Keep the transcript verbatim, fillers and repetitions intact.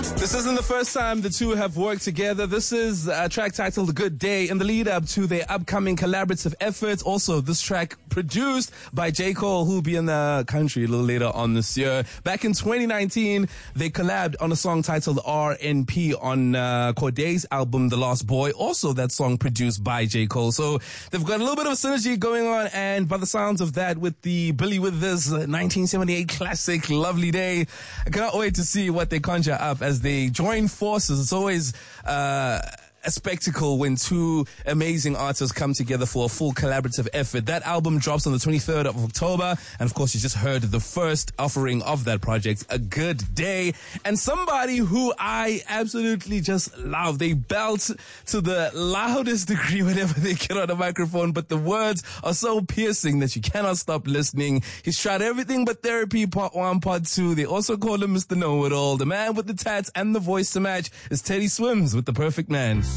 This isn't the first time the two have worked together. This is a track titled Good Day in the lead up to their upcoming collaborative efforts. Also, this track produced by J. Cole, who'll be in the country a little later on this year. Back in twenty nineteen, they collabed on a song titled R N P on uh, Corday's album, The Lost Boy. Also, that song produced by J. Cole. So they've got a little bit of synergy going on, and by the sounds of that, with the Billy Withers uh, nineteen seventy-eight classic, Lovely Day, I cannot wait to see what they conjure up as they join forces. It's always uh, a spectacle when two amazing artists come together for a full collaborative effort. That album drops on the twenty-third of October, and of course you just heard the first offering of that project, A Good Day. And somebody who I absolutely just love. They belt to the loudest degree whenever they get on a microphone, but the words are so piercing that you cannot stop listening. He's tried everything but therapy, part one, part two. They also call him Mister Know-It-All. The man with the tats and the voice to match is Teddy Swims with The Perfect Man.